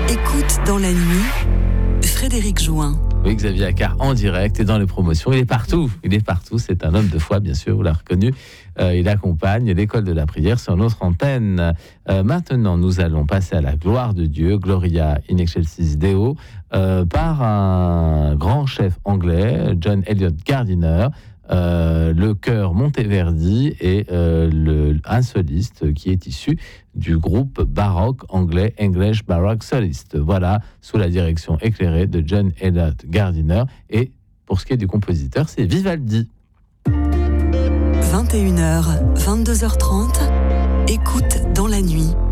Écoute dans la nuit, Frédéric Join. Oui, Xavier Accart en direct et dans les promotions. Il est partout. C'est un homme de foi, bien sûr, vous l'avez reconnu. Il accompagne l'école de la prière sur notre antenne. Maintenant, nous allons passer à la gloire de Dieu, Gloria in Excelsis Deo, par un grand chef anglais, John Eliot Gardiner. Le chœur Monteverdi et un soliste qui est issu du groupe baroque anglais English Baroque Solist. Voilà, sous la direction éclairée de John Eliot Gardiner. Et pour ce qui est du compositeur, c'est Vivaldi. 21h, 22h30, écoute dans la nuit.